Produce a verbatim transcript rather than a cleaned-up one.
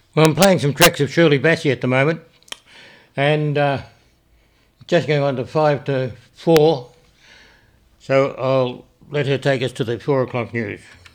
Well, I'm playing some tracks of Shirley Bassey at the moment, and uh, just going on to five to four, so I'll let her take us to the four o'clock news.